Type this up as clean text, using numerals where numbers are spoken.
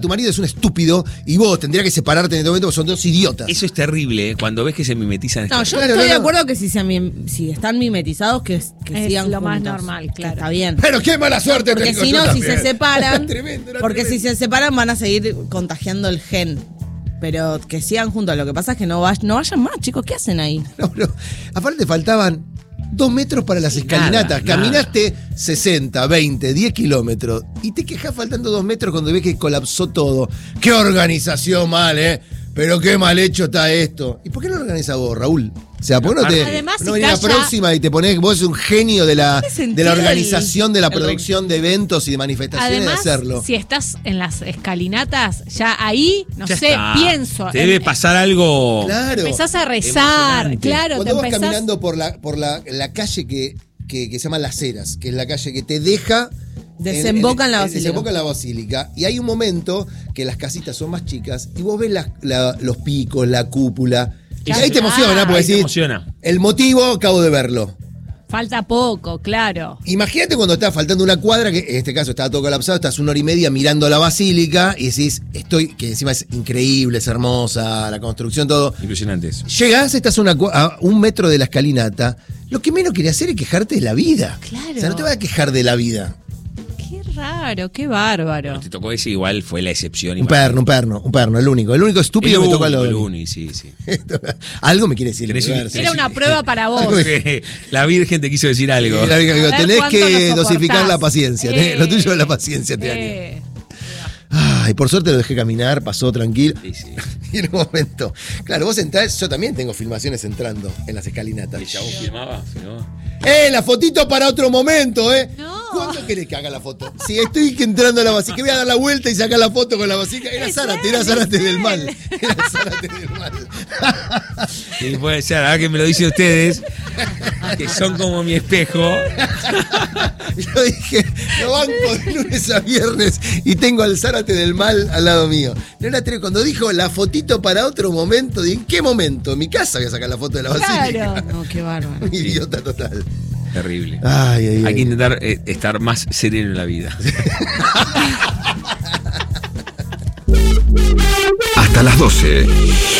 tu marido es un estúpido y vos tendrías que separarte en este momento porque son dos idiotas. Eso es terrible, cuando ves que se mimetizan. No, yo estoy de acuerdo que si están mimetizados, que sigan lo más juntos, normal, que claro. Está bien. Pero qué mala suerte. Porque tengo si yo no, si también. se separan, Tremendo, porque tremendo. si se separan van a seguir contagiando el gen. Pero que sigan juntos. Lo que pasa es que no vayan más, chicos. ¿Qué hacen ahí? No, aparte faltaban 2 metros para las escalinatas. nada. Caminaste 60, 20, 10 kilómetros y te quejas faltando 2 metros cuando ves que colapsó todo. ¡Qué organización mal, Pero qué mal hecho está esto! ¿Y por qué no lo organizas vos, Raúl? O sea, ¿por qué Además, no si venís la calla- próxima y te ponés, vos sos un genio de la sentido organización, de la el- producción de eventos y de manifestaciones Además, de hacerlo? si estás en las escalinatas, ya ahí, no Ya sé, está. pienso. Te debe pasar algo. Claro. Empezás a rezar, Emocionante. claro, Cuando te vas empezás. caminando por la calle que se llama Las Heras, que es la calle que te deja... Desemboca en la basílica. Desemboca en la basílica. Y hay un momento que las casitas son más chicas y vos ves los picos, la cúpula. Y ahí te emociona, porque Ahí te decís, emociona. el motivo acabo de verlo. Falta poco, claro. Imagínate cuando está faltando una cuadra, que en este caso estaba todo colapsado, estás 1 hora y media mirando la basílica y decís, que encima es increíble, es hermosa, la construcción, todo. Impresionante eso. Llegás, estás a 1 metro de la escalinata, lo que menos quería hacer es quejarte de la vida. Claro. O sea, no te vas a quejar de la vida. Qué raro, qué bárbaro. Te tocó ese, igual fue la excepción. Un perno, el único estúpido me tocó al El lado. uni, sí. Algo me quiere decir. el Tenés un- universo. Era una prueba para vos. La Virgen te quiso decir algo. Tenés cuánto que lo dosificar soportás. la paciencia. Lo tuyo es la paciencia este año. Ay, por suerte lo dejé caminar, pasó tranquilo. Sí, sí. Y en un momento, claro, vos entrás, yo también tengo filmaciones entrando en las escalinatas. ¿El chabón filmaba? La fotito para otro momento, No. ¿Cuándo querés que haga la foto? Si estoy entrando a la basílica, voy a dar la vuelta y sacar la foto con la basílica. Era Zárate del mal. Era Zárate del mal. Sí, puede ser, ahora que me lo dicen ustedes, que son como mi espejo. Yo dije, lo banco de lunes a viernes y tengo al Zárate del mal al lado mío. No era cuando dijo la fotito para otro momento, ¿en qué momento? En mi casa voy a sacar la foto de la basílica. Claro. No, qué bárbaro. Un idiota total. Terrible. Ay. Hay que intentar estar más sereno en la vida. Hasta las 12.